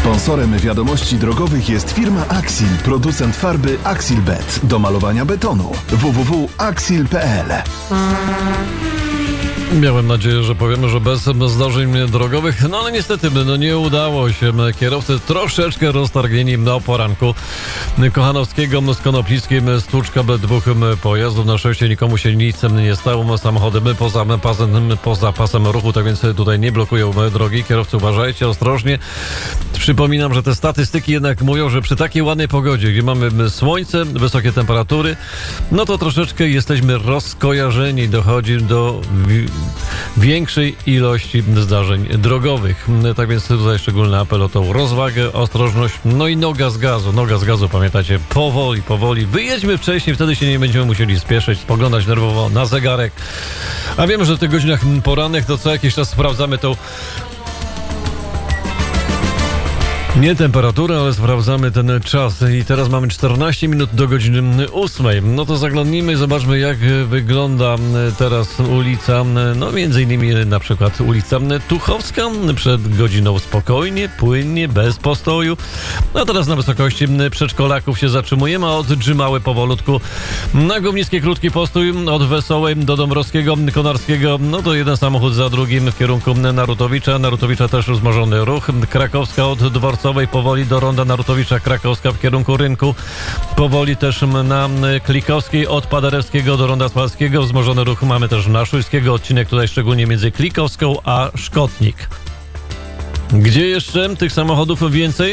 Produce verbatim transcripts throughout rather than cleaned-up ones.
Sponsorem wiadomości drogowych jest firma Axil, producent farby Axilbet do malowania betonu. w w w kropka axil kropka p l. Miałem nadzieję, że powiemy, że bez zdarzeń drogowych, no ale niestety no nie udało się. Kierowcy troszeczkę roztargnieni o poranku Kochanowskiego z Konoplickim, stłuczka dwóch pojazdów. Na szczęście nikomu się nic nie stało. Samochody poza pasem, poza pasem ruchu, tak więc tutaj nie blokują drogi. Kierowcy, uważajcie ostrożnie. Przypominam, że te statystyki jednak mówią, że przy takiej ładnej pogodzie, gdzie mamy słońce, wysokie temperatury, no to troszeczkę jesteśmy rozkojarzeni. Dochodzi do większej ilości zdarzeń drogowych. Tak więc tutaj szczególny apel o tą rozwagę, ostrożność, no i noga z gazu. Noga z gazu, pamiętacie, powoli, powoli. Wyjedźmy wcześniej, wtedy się nie będziemy musieli spieszyć, spoglądać nerwowo na zegarek. A wiem, że w tych godzinach porannych to co jakiś czas sprawdzamy tą nie temperaturę, ale sprawdzamy ten czas. I teraz mamy czternaście minut do godziny ósmej. No to zaglądnijmy i zobaczmy, jak wygląda teraz ulica. No między innymi na przykład ulica Tuchowska. Przed godziną spokojnie, płynnie, bez postoju. No teraz na wysokości przedszkolaków się zatrzymujemy, a od Dżymały powolutku na Górnickiej krótki postój. Od Wesołej do Dąbrowskiego, Konarskiego. No to jeden samochód za drugim w kierunku Narutowicza. Narutowicza też wzmożony ruch. Krakowska od Dworcowej powoli do ronda Narutowicza, Krakowska w kierunku rynku. Powoli też na Klikowskiej od Paderewskiego do ronda Spalskiego. Wzmożony ruch mamy też na Szujskiego. Odcinek tutaj szczególnie między Klikowską a Szkotnik. Gdzie jeszcze tych samochodów więcej?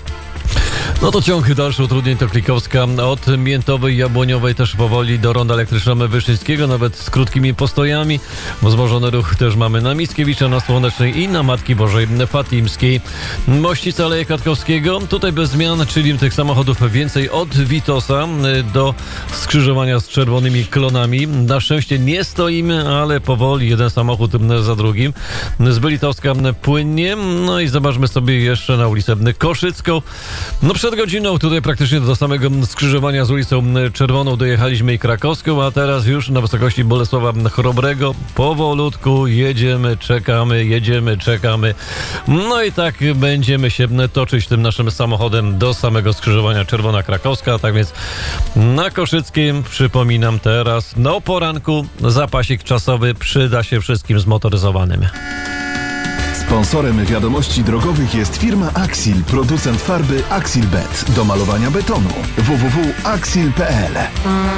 No to ciąg dalszy utrudnień to Klikowska od Miętowej, Jabłoniowej też powoli do ronda Elektrycznego Wyszyńskiego, nawet z krótkimi postojami. Wzmożony ruch też mamy na Mickiewicza, na Słonecznej i na Matki Bożej Fatimskiej. Mościca Aleje Katkowskiego, tutaj bez zmian, czyli tych samochodów więcej od Witosa do skrzyżowania z Czerwonymi Klonami. Na szczęście nie stoimy, ale powoli jeden samochód za drugim. Z Bylitowska płynnie, no i zobaczmy sobie jeszcze na ulicę Koszycką. No przed godziną tutaj praktycznie do samego skrzyżowania z ulicą Czerwoną dojechaliśmy i Krakowską, a teraz już na wysokości Bolesława Chrobrego powolutku jedziemy, czekamy, jedziemy, czekamy. No i tak będziemy się toczyć tym naszym samochodem do samego skrzyżowania Czerwona Krakowska. Tak więc na Koszyckim, przypominam teraz, no poranku zapasik czasowy przyda się wszystkim zmotoryzowanym. Sponsorem wiadomości drogowych jest firma Axil, producent farby Axilbet do malowania betonu. w w w kropka axil kropka p l.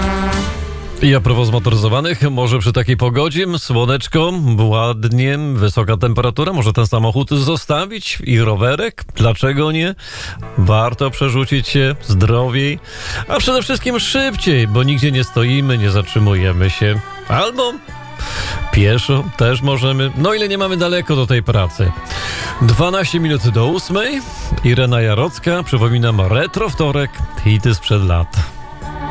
I a propos zmotoryzowanych, może przy takiej pogodzie, słoneczko, ładnie, wysoka temperatura, może ten samochód zostawić i rowerek? Dlaczego nie? Warto przerzucić się zdrowiej, a przede wszystkim szybciej, bo nigdzie nie stoimy, nie zatrzymujemy się. Albo pieszo też możemy, no ile nie mamy daleko do tej pracy. dwanaście minut do ósmej. Irena Jarocka, przypominam, retro wtorek, hity sprzed lat.